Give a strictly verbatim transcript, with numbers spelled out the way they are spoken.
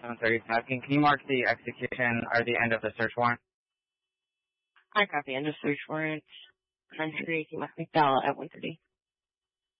seven thirty asking, can you mark the execution or the end of the search warrant? I copy end of search warrant. nine hundred eighteen West McDowell at one thirty.